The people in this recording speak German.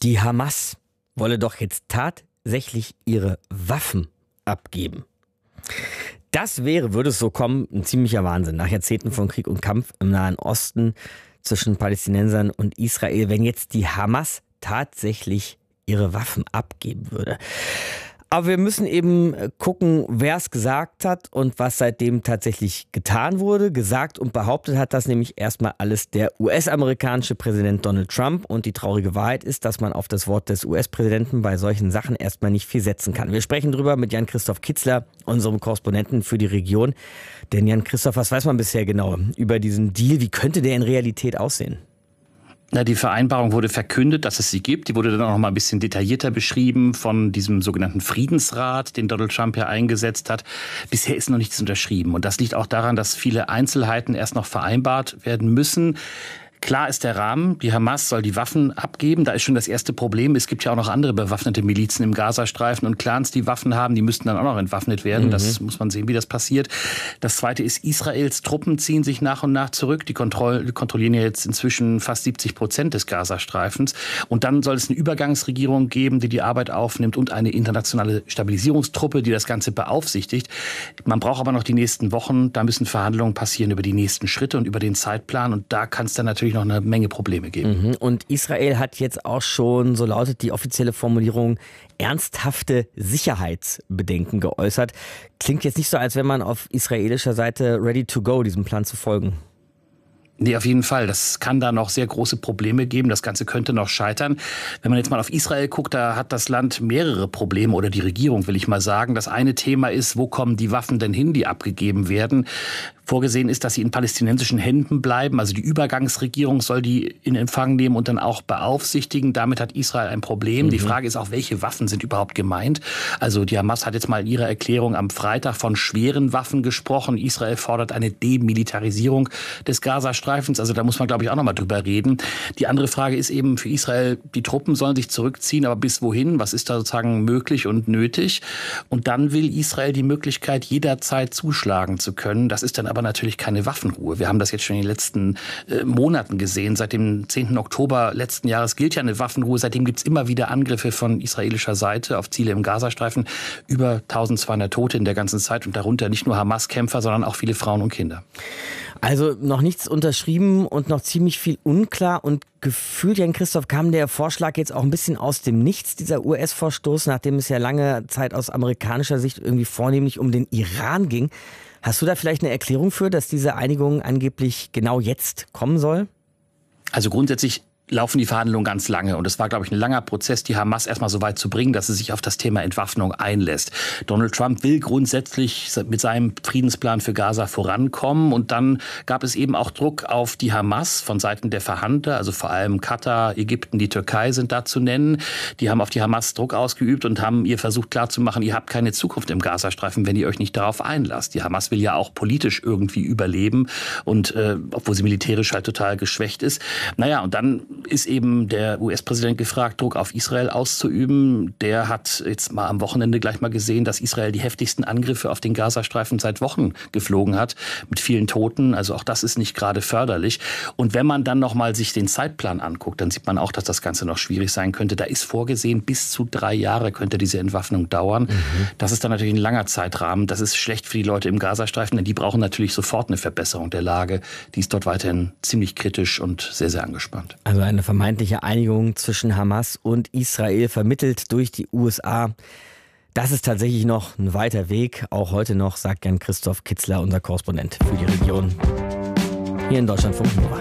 Die Hamas wolle doch jetzt tatsächlich ihre Waffen abgeben. Das wäre, würde es so kommen, ein ziemlicher Wahnsinn. Nach Jahrzehnten von Krieg und Kampf im Nahen Osten zwischen Palästinensern und Israel, wenn jetzt die Hamas tatsächlich ihre Waffen abgeben würde. Aber wir müssen eben gucken, wer es gesagt hat und was seitdem tatsächlich getan wurde. Gesagt und behauptet hat das nämlich erstmal alles der US-amerikanische Präsident Donald Trump. Und die traurige Wahrheit ist, dass man auf das Wort des US-Präsidenten bei solchen Sachen erstmal nicht viel setzen kann. Wir sprechen drüber mit Jan-Christoph Kitzler, unserem Korrespondenten für die Region. Denn Jan-Christoph, was weiß man bisher genau über diesen Deal? Wie könnte der in Realität aussehen? Na, die Vereinbarung wurde verkündet, dass es sie gibt. Die wurde dann auch noch mal ein bisschen detaillierter beschrieben von diesem sogenannten Friedensrat, den Donald Trump ja eingesetzt hat. Bisher ist noch nichts unterschrieben. Und das liegt auch daran, dass viele Einzelheiten erst noch vereinbart werden müssen. Klar ist der Rahmen, die Hamas soll die Waffen abgeben. Da ist schon das erste Problem. Es gibt ja auch noch andere bewaffnete Milizen im Gazastreifen und Clans, die Waffen haben. Die müssten dann auch noch entwaffnet werden. Das muss man sehen, wie das passiert. Das Zweite ist, Israels Truppen ziehen sich nach und nach zurück. Die kontrollieren ja jetzt inzwischen fast 70% des Gazastreifens. Und dann soll es eine Übergangsregierung geben, die die Arbeit aufnimmt und eine internationale Stabilisierungstruppe, die das Ganze beaufsichtigt. Man braucht aber noch die nächsten Wochen. Da müssen Verhandlungen passieren über die nächsten Schritte und über den Zeitplan. Und da kann es dann natürlich noch eine Menge Probleme geben. Und Israel hat jetzt auch schon, so lautet die offizielle Formulierung, ernsthafte Sicherheitsbedenken geäußert. Klingt jetzt nicht so, als wenn man auf israelischer Seite ready to go, diesem Plan zu folgen. Nee, auf jeden Fall. Das kann da noch sehr große Probleme geben. Das Ganze könnte noch scheitern. Wenn man jetzt mal auf Israel guckt, da hat das Land mehrere Probleme oder die Regierung, will ich mal sagen. Das eine Thema ist, wo kommen die Waffen denn hin, die abgegeben werden? Vorgesehen ist, dass sie in palästinensischen Händen bleiben. Also die Übergangsregierung soll die in Empfang nehmen und dann auch beaufsichtigen. Damit hat Israel ein Problem. Die Frage ist auch, welche Waffen sind überhaupt gemeint? Also die Hamas hat jetzt mal in ihrer Erklärung am Freitag von schweren Waffen gesprochen. Israel fordert eine Demilitarisierung des Gazastreifens. Also da muss man, glaube ich, auch noch mal drüber reden. Die andere Frage ist eben für Israel, die Truppen sollen sich zurückziehen, aber bis wohin? Was ist da sozusagen möglich und nötig? Und dann will Israel die Möglichkeit, jederzeit zuschlagen zu können. Das ist dann aber natürlich keine Waffenruhe. Wir haben das jetzt schon in den letzten Monaten gesehen. Seit dem 10. Oktober letzten Jahres gilt ja eine Waffenruhe. Seitdem gibt es immer wieder Angriffe von israelischer Seite auf Ziele im Gazastreifen. Über 1200 Tote in der ganzen Zeit und darunter nicht nur Hamas-Kämpfer, sondern auch viele Frauen und Kinder. Also noch nichts unterschrieben und noch ziemlich viel unklar und gefühlt, Jan-Christoph, kam der Vorschlag jetzt auch ein bisschen aus dem Nichts, dieser US-Vorstoß, nachdem es ja lange Zeit aus amerikanischer Sicht irgendwie vornehmlich um den Iran ging. Hast du da vielleicht eine Erklärung für, dass diese Einigung angeblich genau jetzt kommen soll? Also grundsätzlich laufen die Verhandlungen ganz lange. Und es war, glaube ich, ein langer Prozess, die Hamas erstmal so weit zu bringen, dass sie sich auf das Thema Entwaffnung einlässt. Donald Trump will grundsätzlich mit seinem Friedensplan für Gaza vorankommen. Und dann gab es eben auch Druck auf die Hamas von Seiten der Verhandler. Also vor allem Katar, Ägypten, die Türkei sind da zu nennen. Die haben auf die Hamas Druck ausgeübt und haben ihr versucht klarzumachen, ihr habt keine Zukunft im Gazastreifen, wenn ihr euch nicht darauf einlasst. Die Hamas will ja auch politisch irgendwie überleben. Und obwohl sie militärisch halt total geschwächt ist. Naja, und dann ist eben der US-Präsident gefragt, Druck auf Israel auszuüben. Der hat jetzt mal am Wochenende gleich mal gesehen, dass Israel die heftigsten Angriffe auf den Gazastreifen seit Wochen geflogen hat, mit vielen Toten. Also auch das ist nicht gerade förderlich. Und wenn man dann noch mal sich den Zeitplan anguckt, dann sieht man auch, dass das Ganze noch schwierig sein könnte. Da ist vorgesehen, bis zu 3 Jahre könnte diese Entwaffnung dauern. Das ist dann natürlich ein langer Zeitrahmen. Das ist schlecht für die Leute im Gazastreifen, denn die brauchen natürlich sofort eine Verbesserung der Lage. Die ist dort weiterhin ziemlich kritisch und sehr, sehr angespannt. Also eine vermeintliche Einigung zwischen Hamas und Israel, vermittelt durch die USA. Das ist tatsächlich noch ein weiter Weg, auch heute noch, sagt Jan-Christoph Kitzler, unser Korrespondent für die Region hier in Deutschlandfunk Nova.